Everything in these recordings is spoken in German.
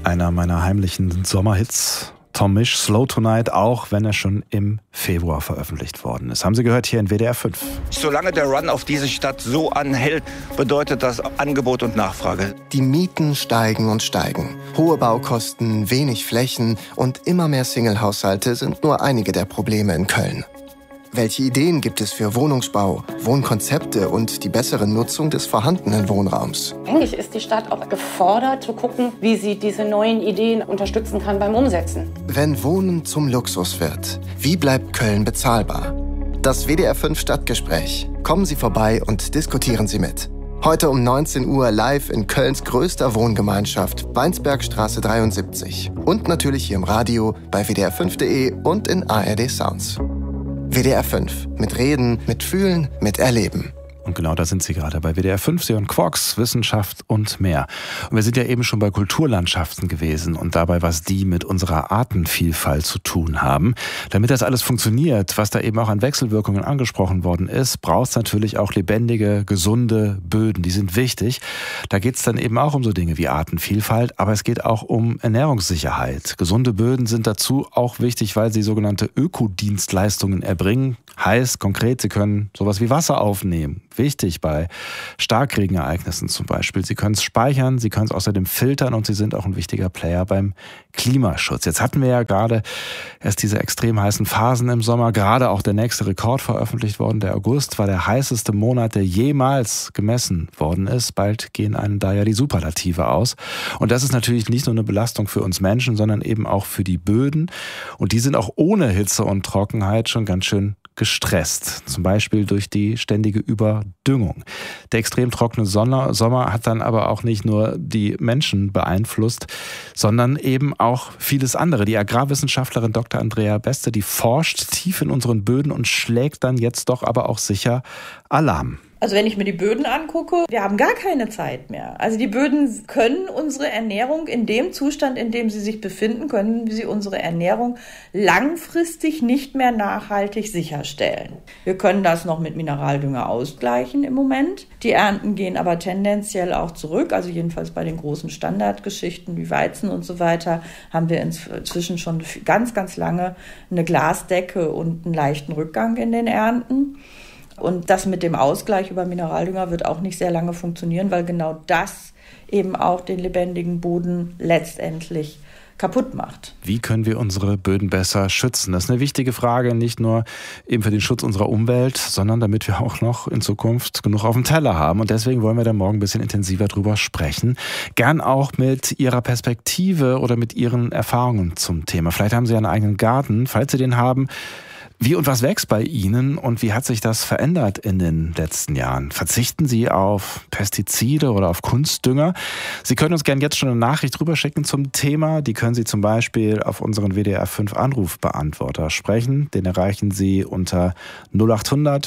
Einer meiner heimlichen Sommerhits. Tom Misch, Slow Tonight, auch wenn er schon im Februar veröffentlicht worden ist. Haben Sie gehört hier in WDR 5. Solange der Run auf diese Stadt so anhält, bedeutet das Angebot und Nachfrage. Die Mieten steigen und steigen. Hohe Baukosten, wenig Flächen und immer mehr Single-Haushalte sind nur einige der Probleme in Köln. Welche Ideen gibt es für Wohnungsbau, Wohnkonzepte und die bessere Nutzung des vorhandenen Wohnraums? Eigentlich ist die Stadt auch gefordert, zu gucken, wie sie diese neuen Ideen unterstützen kann beim Umsetzen. Wenn Wohnen zum Luxus wird, wie bleibt Köln bezahlbar? Das WDR 5 Stadtgespräch. Kommen Sie vorbei und diskutieren Sie mit. Heute um 19 Uhr live in Kölns größter Wohngemeinschaft, Weinsbergstraße 73. Und natürlich hier im Radio, bei wdr5.de und in ARD Sounds. WDR 5. Mit Reden, mit Fühlen, mit Erleben. Und genau da sind Sie gerade bei WDR 5, Sie hören Quarks, Wissenschaft und mehr. Und wir sind ja eben schon bei Kulturlandschaften gewesen und dabei, was die mit unserer Artenvielfalt zu tun haben. Damit das alles funktioniert, was da eben auch an Wechselwirkungen angesprochen worden ist, braucht es natürlich auch lebendige, gesunde Böden. Die sind wichtig. Da geht es dann eben auch um so Dinge wie Artenvielfalt, aber es geht auch um Ernährungssicherheit. Gesunde Böden sind dazu auch wichtig, weil sie sogenannte Ökodienstleistungen erbringen. Heißt konkret, sie können sowas wie Wasser aufnehmen. Wichtig bei Starkregenereignissen zum Beispiel. Sie können es speichern, sie können es außerdem filtern und sie sind auch ein wichtiger Player beim Klimaschutz. Jetzt hatten wir ja gerade erst diese extrem heißen Phasen im Sommer, gerade auch der nächste Rekord veröffentlicht worden. Der August war der heißeste Monat, der jemals gemessen worden ist. Bald gehen einem da ja die Superlative aus. Und das ist natürlich nicht nur eine Belastung für uns Menschen, sondern eben auch für die Böden. Und die sind auch ohne Hitze und Trockenheit schon ganz schön gestresst, zum Beispiel durch die ständige Überdüngung. Der extrem trockene Sommer hat dann aber auch nicht nur die Menschen beeinflusst, sondern eben auch vieles andere. Die Agrarwissenschaftlerin Dr. Andrea Beste, die forscht tief in unseren Böden und schlägt dann jetzt doch aber auch sicher Alarm. Also wenn ich mir die Böden angucke, wir haben gar keine Zeit mehr. Also die Böden können unsere Ernährung in dem Zustand, in dem sie sich befinden, können sie unsere Ernährung langfristig nicht mehr nachhaltig sicherstellen. Wir können das noch mit Mineraldünger ausgleichen im Moment. Die Ernten gehen aber tendenziell auch zurück. Also jedenfalls bei den großen Standardgeschichten wie Weizen und so weiter haben wir inzwischen schon ganz, ganz lange eine Glasdecke und einen leichten Rückgang in den Ernten. Und das mit dem Ausgleich über Mineraldünger wird auch nicht sehr lange funktionieren, weil genau das eben auch den lebendigen Boden letztendlich kaputt macht. Wie können wir unsere Böden besser schützen? Das ist eine wichtige Frage, nicht nur eben für den Schutz unserer Umwelt, sondern damit wir auch noch in Zukunft genug auf dem Teller haben. Und deswegen wollen wir da morgen ein bisschen intensiver drüber sprechen. Gern auch mit Ihrer Perspektive oder mit Ihren Erfahrungen zum Thema. Vielleicht haben Sie einen eigenen Garten. Falls Sie den haben, wie und was wächst bei Ihnen und wie hat sich das verändert in den letzten Jahren? Verzichten Sie auf Pestizide oder auf Kunstdünger? Sie können uns gerne jetzt schon eine Nachricht rüberschicken zum Thema. Die können Sie zum Beispiel auf unseren WDR 5 Anrufbeantworter sprechen. Den erreichen Sie unter 0800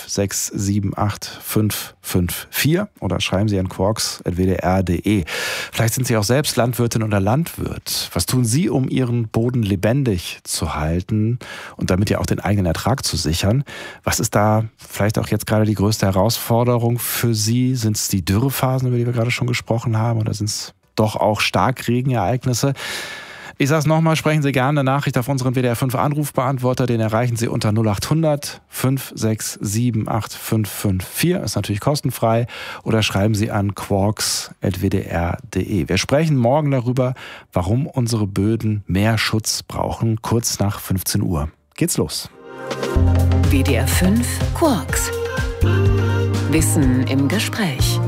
5678 554 oder schreiben Sie an quarks@wdr.de. Vielleicht sind Sie auch selbst Landwirtin oder Landwirt. Was tun Sie, um Ihren Boden lebendig zu halten und damit ja auch den eigenen Ertrag zu sichern? Was ist da vielleicht auch jetzt gerade die größte Herausforderung für Sie? Sind es die Dürrephasen, über die wir gerade schon gesprochen haben, oder sind es doch auch Starkregenereignisse? Ich sage es nochmal, sprechen Sie gerne eine Nachricht auf unseren WDR 5 Anrufbeantworter. Den erreichen Sie unter 0800 5678 554. Ist natürlich kostenfrei. Oder schreiben Sie an quarks@wdr.de. Wir sprechen morgen darüber, warum unsere Böden mehr Schutz brauchen. Kurz nach 15 Uhr. Geht's los. WDR 5 Quarks. Wissen im Gespräch.